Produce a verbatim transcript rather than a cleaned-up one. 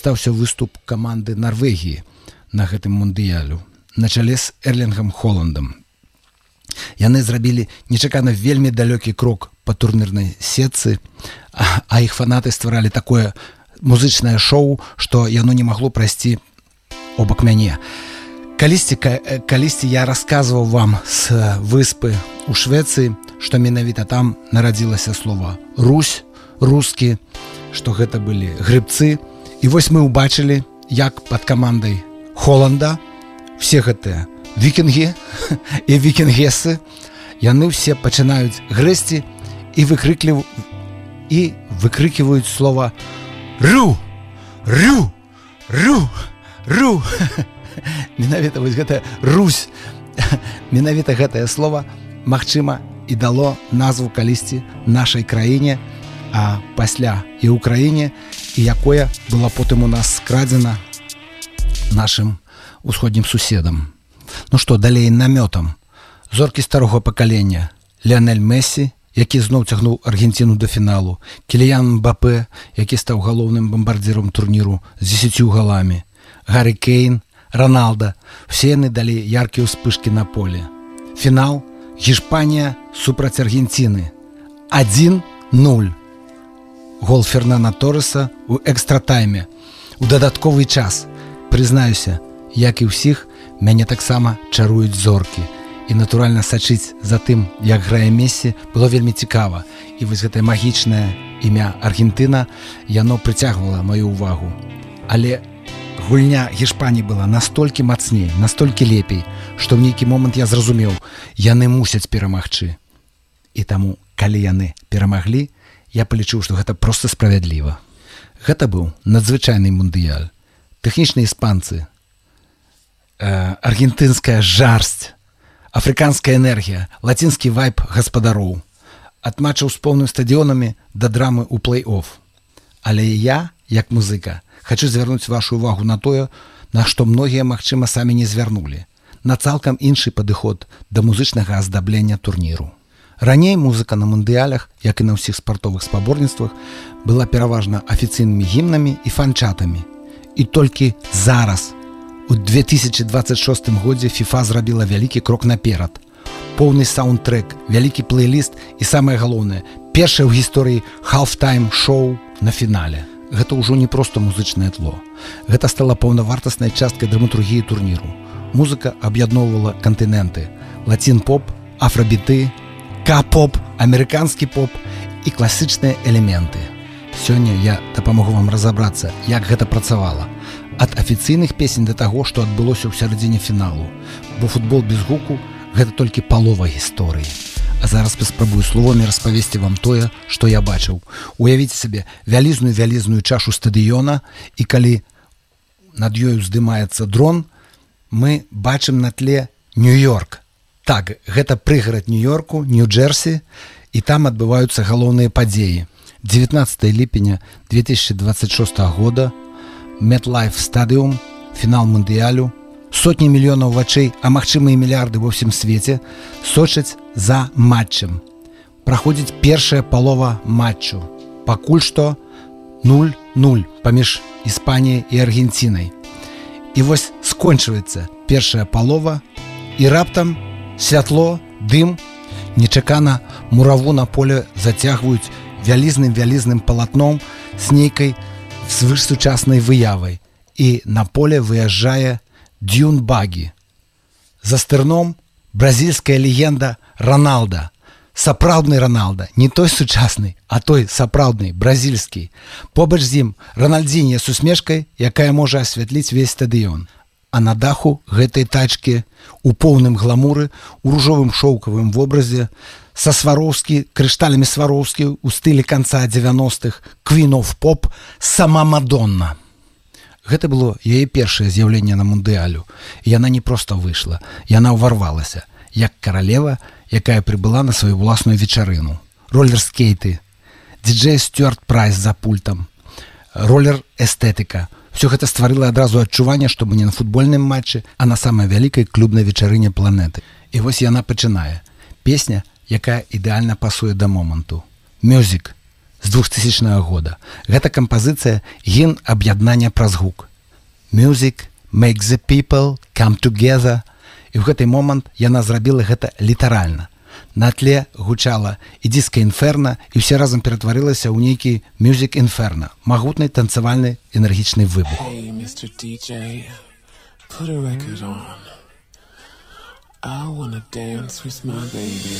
стаўся выступ каманды Нарвегіі на гэтым мундыялю на чале з Эрлінгам Холандам. Яны зрабілі нечакана вельмі далёкі крок па турнірнай сетцы, а, а іх фанаты стваралі такое музычнае шоу, што яно не магло прайсці обак мяне. Калісьці, калісьці я расказваў вам з выспы ў Швецыі, што менавіта там нарадзілася слова «Русь», «рускі», што гэта былі грыбцы. І вось мы ўбачылі, як пад камандай Холанда все гэтыя вікінгі і вікінгесы, яны ўсе пачынаюць грэсці і выкрыкліваюць і выкрыківаюць слова «Ру! Ру! Ру! Ру!» Менавіта вось гэтая «Русь», менавіта гэтае слова, магчыма, і дало назву калісьці нашай краіне, а пасля і ўкраіне, і якое было потым у нас скрадзена нашым усходнім суседам. Ну што, далей намётам. Зоркі старога пакалення. Ліанель Мессі, які зноў цягнуў Аргенціну да фіналу. Кіліян Мбапе, які стаў галоўным бамбардзірам турніру з дзесяццю галамі. Гаррі Кейн, Роналда. Все яны далі яркія ўспышкі на поле. Фінал. Гішпанія супраць Аргенціны. адзін нуль. Гол Фернана Торреса ў экстратайме. У дадатковы час. Прызнаюся, як і ўсіх, мяне таксама чаруюць зоркі. І, натуральна, сачыць за тым, як грае Мессі, было вельмі цікава. І вось гэтае магічнае імя Аргентына, яно прыцягвала маю ўвагу. Але гульня Гішпаніі была настолькі мацней, настолькі лепей, што ў нейкі момант я зразумеў, яны мусяць перамагчы. І таму, калі яны перамаглі, я палічыў, што гэта проста справядліва. Гэта быў надзвычайны мундыяль. Тэхнічныя іспанцы, э, аргентынская жарсць, афрыканская энергія, лацінскі вайб гаспадароў. Ад матчаў з поўным стадіёнамі да драмы ў плэй-офф. Але я, як музыка, хочу звярнуць вашу увагу на тое, на што многія, магчыма, самі не звярнулі. На цалкам іншы падыход да музычнага аздаблення турніру. Раней музыка на мундыялях, як і на ўсіх спартовых спаборніцтвах, была пераважна афіцыйнымі гімнамі і фанчатамі. І толькі зараз, у две тысячи двадцать шостым годзе, FIFA зрабіла вялікі крок наперад. Поўны саундтрэк, вялікі плейліст і, самае галоўнае, першае ў гісторыі халфтайм-шоу на фінале. Гэта ўжо не проста музычнае тло. Гэта стала паўнавартаснай часткай драматургіі турніру. Музыка аб'ядноўвала кантыненты. Лацін-поп, афрабіты, ка-поп, амерыканскі поп і класычныя элементы. Сёння я дапамогу вам разабрацца, як гэта працавала. Ад афіцыйных песень да таго, што адбылося ў сярэдзіне фіналу. Бо футбол без гуку – гэта толькі палова гісторыі. А зараз паспрабую словамі распавесці вам тое, што я бачыў. Уявіце сабе вялізную-вялізную чашу стадыёна, і калі над ёю здымаецца дрон, мы бачым на тле Нью-Йорк. Так, гэта прыгарад Нью-Йорку, Нью-Джерсі, і там адбываюцца галоўныя падзеі. дзевятнадцатого ліпеня две тысячи двадцать шостого года, MetLife Stadium, фінал мундыялю, сотні мільёнаў вачэй, а магчыма і мільярды ва ўсім свеце, сочаць за матчам. Праходзіць першая палова матчу. Пакуль што нуль нуль паміж Іспаніяй і Аргенцінай. І вось скончваецца першая палова, і раптам святло, дым, нечакана мураву на поле зацягваюць вялізным-вялізным палатном з нейкай звышсучаснай выявай. І на поле выязджае Дьюн Багі. За стырном бразільская легенда Роналда. Сапраўдны Роналда, не той сучасны, а той сапраўдны, бразільскі. Побач з ім Рональдзінья з усмешкай, якая можа асвятліць весь стадыён. А на даху гэтай тачкі у поўным гламуры, у ружовым шоўкавым вобразе, са Свароўскі, крышталямі Свароўскі ў стылі канца дзевяностых, Queen of Pop, сама Мадонна. Гэта было яе першае з'яўленне на мундыялю. І яна не проста выйшла, яна ўварвалася, як каралева, якая прыбыла на сваю ўласную вечарыну. Роллер-скейты, ді-джей Стюарт Прайс за пультам, роллер-эстэтыка. Все гэта стварыла адразу адчуванне, што мы не на футбольным матчы, а на самай вялікай клубнай вечарыне планеты. І вось яна пачынае. Песня, якая ідэальна пасуе да моманту. Music. з двухтысячнага года. Гэта кампазіцыя гімн аб'яднання праз гук. Music makes the people come together. І ў гэты момант яна зрабіла гэта літаральна. На тле гучала і диско-інферна, і ўсе разам ператварылася ў нейкі мюзік-інферна, магутны танцавальны энергічны выбух. Hey, мистер ди джей, put a record on. I wanna dance with my baby.